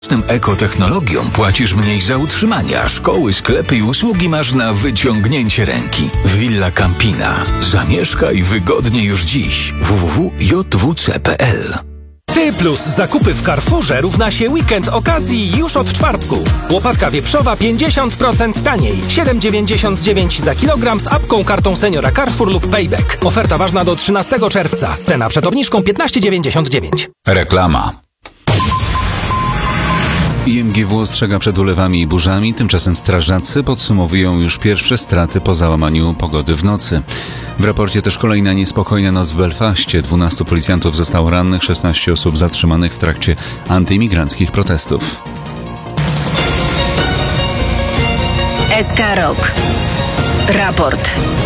Ekotechnologią płacisz mniej za utrzymanie, a szkoły, sklepy i usługi masz na wyciągnięcie ręki. Villa Campina. Zamieszkaj wygodnie już dziś. www.jwc.pl. Ty plus zakupy w Carrefourze równa się weekend okazji już od czwartku. Łopatka wieprzowa 50% taniej. 7,99 za kilogram z apką, kartą seniora Carrefour lub Payback. Oferta ważna do 13 czerwca. Cena przed obniżką 15,99. Reklama. IMGW ostrzega przed ulewami i burzami, tymczasem strażacy podsumowują już pierwsze straty po załamaniu pogody w nocy. W raporcie też kolejna niespokojna noc w Belfaście. 12 policjantów zostało rannych, 16 osób zatrzymanych w trakcie antyimigranckich protestów. SK Rok. Raport.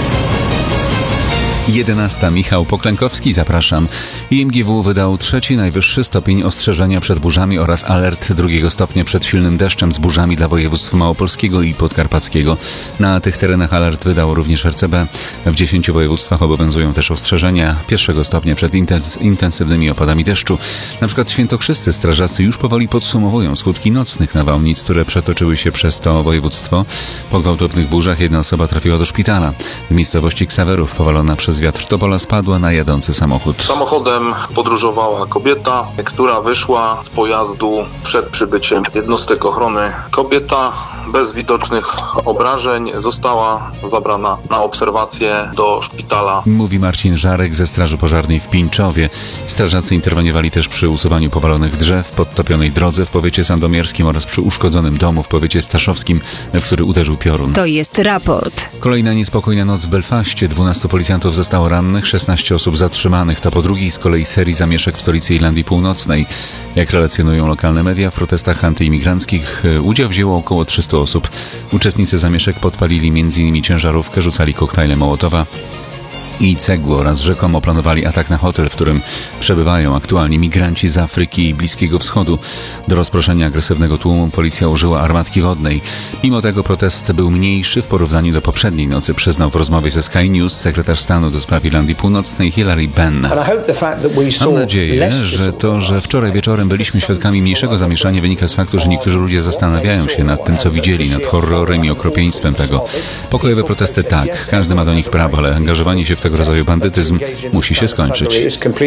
11. Michał Poklękowski, zapraszam. IMGW wydał 3. najwyższy stopień ostrzeżenia przed burzami oraz alert 2. stopnia przed silnym deszczem z burzami dla województw małopolskiego i podkarpackiego. Na tych terenach alert wydał również RCB. W 10 województwach obowiązują też ostrzeżenia 1. stopnia przed intensywnymi opadami deszczu. Na przykład świętokrzyscy strażacy już powoli podsumowują skutki nocnych nawałnic, które przetoczyły się przez to województwo. Po gwałtownych burzach jedna osoba trafiła do szpitala. W miejscowości Ksawerów powalona przez wiatr topola spadła na jadący samochód. Samochodem podróżowała kobieta, która wyszła z pojazdu przed przybyciem jednostek ochrony. Kobieta bez widocznych obrażeń została zabrana na obserwację do szpitala. Mówi Marcin Żarek ze Straży Pożarnej w Pińczowie. Strażacy interweniowali też przy usuwaniu powalonych drzew, podtopionej drodze w powiecie sandomierskim oraz przy uszkodzonym domu w powiecie staszowskim, w który uderzył piorun. To jest raport. Kolejna niespokojna noc w Belfaście. 12 policjantów zostało rannych, 16 osób zatrzymanych. To po drugiej z kolei serii zamieszek w stolicy Irlandii Północnej. Jak relacjonują lokalne media, w protestach antyimigranckich udział wzięło około 300 osób. Uczestnicy zamieszek podpalili m.in. ciężarówkę, rzucali koktajle Mołotowa i cegły oraz rzekomo planowali atak na hotel, w którym przebywają aktualnie migranci z Afryki i Bliskiego Wschodu. Do rozproszenia agresywnego tłumu policja użyła armatki wodnej. Mimo tego protest był mniejszy w porównaniu do poprzedniej nocy, przyznał w rozmowie ze Sky News sekretarz stanu do spraw Irlandii Północnej Hilary Benn. Mam nadzieję, że to, że wczoraj wieczorem byliśmy świadkami mniejszego zamieszania, wynika z faktu, że niektórzy ludzie zastanawiają się nad tym, co widzieli, nad horrorem i okropieństwem tego. Pokojowe protesty tak, każdy ma do nich prawo, ale angażowanie się w tego rodzaju bandytyzm musi się skończyć.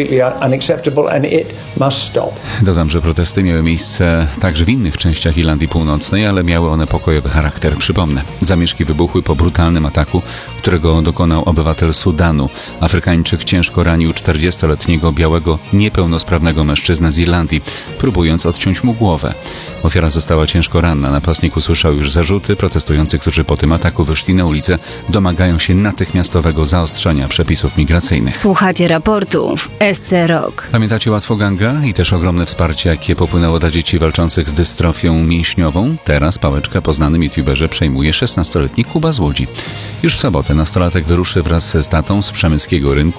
Dodam, że protesty miały miejsce także w innych częściach Irlandii Północnej, ale miały one pokojowy charakter. Przypomnę, zamieszki wybuchły po brutalnym ataku, którego dokonał obywatel Sudanu. Afrykańczyk ciężko ranił 40-letniego białego, niepełnosprawnego mężczyznę z Irlandii, próbując odciąć mu głowę. Ofiara została ciężko ranna. Napastnik usłyszał już zarzuty. Protestujący, którzy po tym ataku wyszli na ulicę, domagają się natychmiastowego zaostrzenia przepisów migracyjnych. Słuchacie raportu w SC Rok. Pamiętacie Łatwoganga i też ogromne wsparcie, jakie popłynęło dla dzieci walczących z dystrofią mięśniową? Teraz pałeczkę po znanym youtuberze przejmuje 16-letni Kuba z Łodzi. Już w sobotę nastolatek wyruszy wraz z tatą z Przemyskiego Rynku